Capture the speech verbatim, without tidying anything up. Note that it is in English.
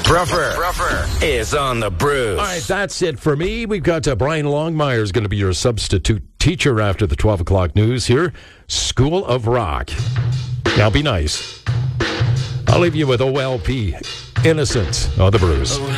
Bruffer, Bruffer is on the Brews. All right, that's it for me. We've got uh, Brian Longmire is going to be your substitute teacher after the twelve o'clock news here. School of Rock. Now be nice. I'll leave you with O L P, Innocent on the Brews.